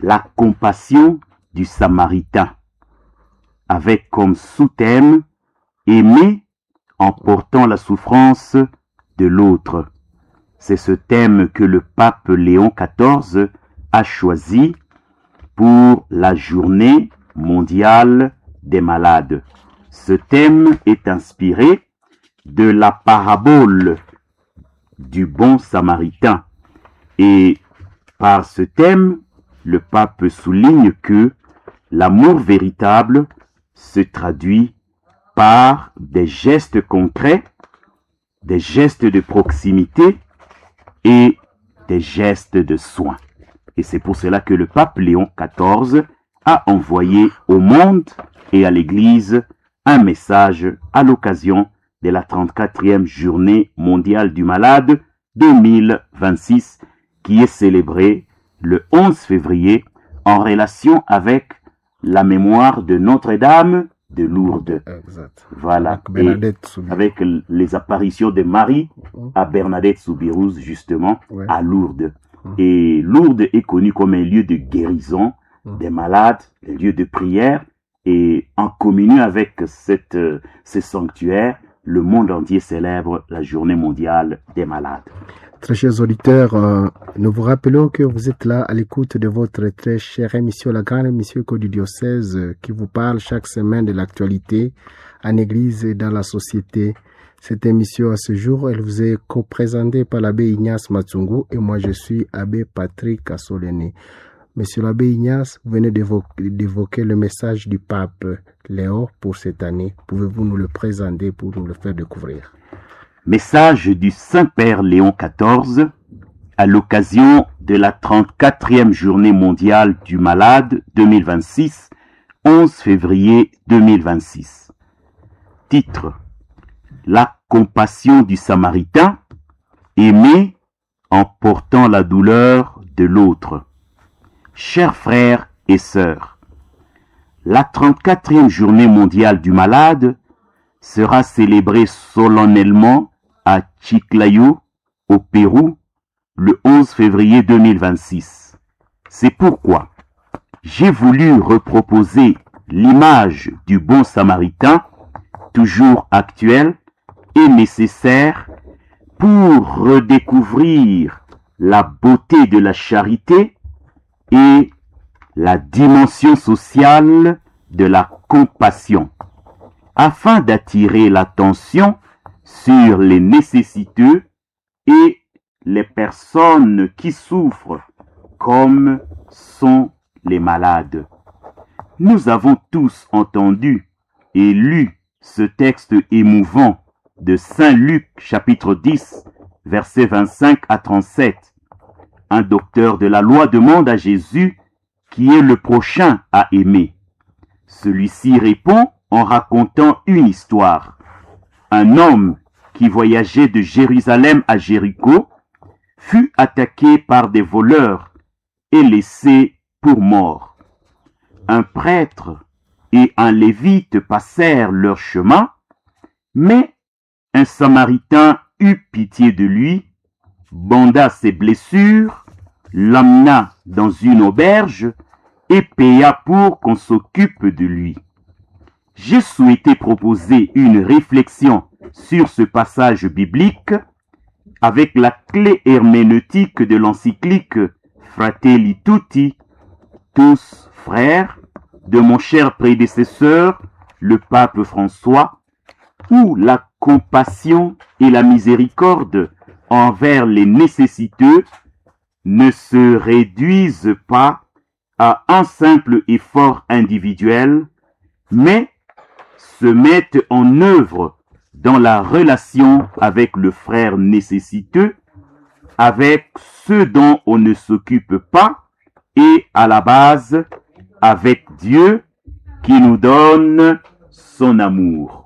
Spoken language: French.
la compassion du Samaritain, avec comme sous-thème aimer en portant la souffrance de l'autre. C'est ce thème que le pape Léon XIV a choisi pour la journée mondiale des malades. Ce thème est inspiré de la parabole du bon Samaritain. Et par ce thème, le pape souligne que l'amour véritable se traduit par des gestes concrets, des gestes de proximité et des gestes de soin. Et c'est pour cela que le pape Léon XIV a envoyé au monde et à l'Église un message à l'occasion de la 34e journée mondiale du malade 2026 qui est célébrée le 11 février en relation avec la mémoire de Notre-Dame de Lourdes. Exact. Voilà. Avec les apparitions de Marie à Bernadette Soubirous, justement, à Lourdes. Et Lourdes est connu comme un lieu de guérison des malades, un lieu de prière. Et en communion avec ce sanctuaire, le monde entier célèbre la journée mondiale des malades. Très chers auditeurs, nous vous rappelons que vous êtes là à l'écoute de votre très chère émission, la grande émission du diocèse, qui vous parle chaque semaine de l'actualité en église et dans la société. Cette émission à ce jour, elle vous est co-présentée par l'abbé Ignace Matsungu et moi je suis abbé Patrick Assoleni. Monsieur l'abbé Ignace, vous venez d'évoquer le message du pape Léon pour cette année. Pouvez-vous nous le présenter pour nous le faire découvrir? Message du Saint-Père Léon XIV à l'occasion de la 34e journée mondiale du malade 2026, 11 février 2026. Titre: La compassion du Samaritain, aimer en portant la douleur de l'autre. Chers frères et sœurs, la 34e journée mondiale du malade sera célébrée solennellement à Chiclayo, au Pérou, le 11 février 2026. C'est pourquoi j'ai voulu reproposer l'image du bon Samaritain, toujours actuelle et nécessaire pour redécouvrir la beauté de la charité et la dimension sociale de la compassion, afin d'attirer l'attention sur les nécessiteux et les personnes qui souffrent, comme sont les malades. Nous avons tous entendu et lu ce texte émouvant de Saint Luc, chapitre 10, versets 25 à 37. Un docteur de la loi demande à Jésus qui est le prochain à aimer. Celui-ci répond en racontant une histoire. Un homme qui voyageait de Jérusalem à Jéricho fut attaqué par des voleurs et laissé pour mort. Un prêtre et un lévite passèrent leur chemin, mais un Samaritain eut pitié de lui, banda ses blessures, l'amena dans une auberge et paya pour qu'on s'occupe de lui. J'ai souhaité proposer une réflexion sur ce passage biblique avec la clé herméneutique de l'encyclique Fratelli Tutti, tous frères, de mon cher prédécesseur, le pape François, où la compassion et la miséricorde envers les nécessiteux ne se réduisent pas à un simple effort individuel, mais se mettent en œuvre dans la relation avec le frère nécessiteux, avec ceux dont on ne s'occupe pas, et à la base, avec Dieu qui nous donne son amour.